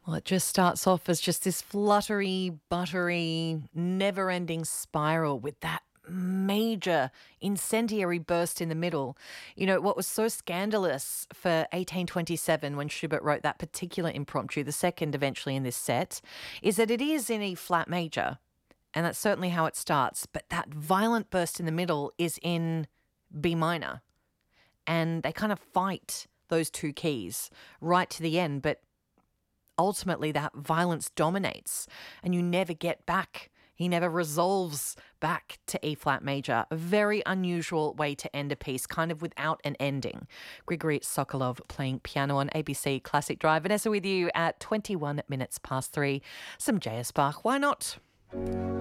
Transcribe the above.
Well, it just starts off as just this fluttery, buttery, never ending spiral with that major incendiary burst in the middle. What was so scandalous for 1827 when Schubert wrote that particular impromptu, the second eventually in this set, is that it is in E flat major. And that's certainly how it starts. But that violent burst in the middle is in B minor. And they kind of fight those two keys right to the end. But ultimately that violence dominates and you never get back. He never resolves back to E flat major. A very unusual way to end a piece, kind of without an ending. Grigory Sokolov playing piano on ABC Classic Drive. Vanessa with you at 21 minutes past 3. Some JS Bach. Why not?